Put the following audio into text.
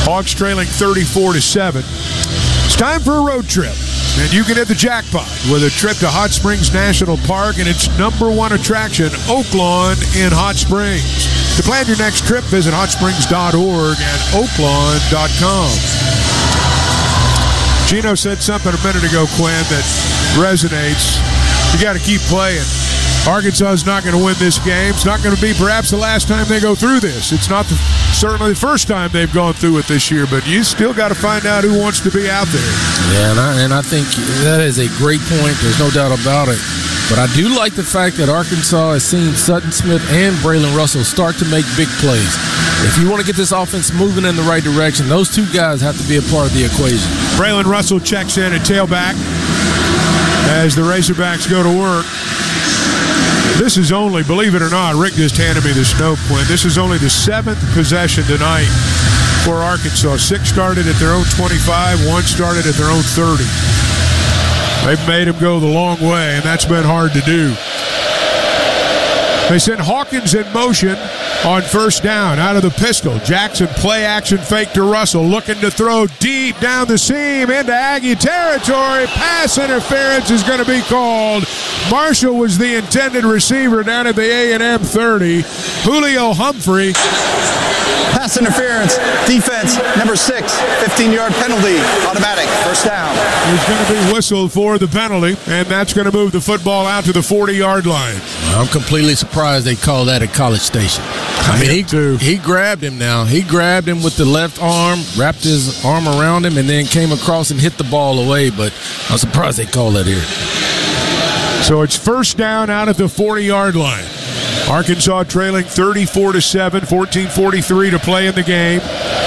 Hawks trailing 34-7. It's time for a road trip, and you can hit the jackpot with a trip to Hot Springs National Park and its #1 attraction, Oaklawn in Hot Springs. To plan your next trip, visit hotsprings.org and oaklawn.com. Gino said something a minute ago, Quinn, that resonates. You got to keep playing. Arkansas is not going to win this game. It's not going to be perhaps the last time they go through this. It's not certainly the first time they've gone through it this year, but you still got to find out who wants to be out there. Yeah, and I think that is a great point. There's no doubt about it. But I do like the fact that Arkansas has seen Sutton Smith and Braylon Russell start to make big plays. If you want to get this offense moving in the right direction, those two guys have to be a part of the equation. Braylon Russell checks in at tailback as the Razorbacks go to work. This is only, believe it or not, Rick just handed me the snow, Quinn. This is only the 7th possession tonight for Arkansas. 6 started at their own 25, 1 started at their own 30. They've made him go the long way, and that's been hard to do. They sent Hawkins in motion on first down out of the pistol. Jackson play action fake to Russell, looking to throw deep down the seam into Aggie territory. Pass interference is going to be called. Marshall was the intended receiver down at the A&M 30. Julio Humphrey. Pass interference, defense, number 6, 15-yard penalty, automatic, first down. There's going to be whistled for the penalty, and that's going to move the football out to the 40-yard line. I'm completely surprised they call that at College Station. I mean, he grabbed him now. He grabbed him with the left arm, wrapped his arm around him, and then came across and hit the ball away, but I'm surprised they call that here. So it's first down out at the 40-yard line. Arkansas trailing 34-7, 14:43 to play in the game.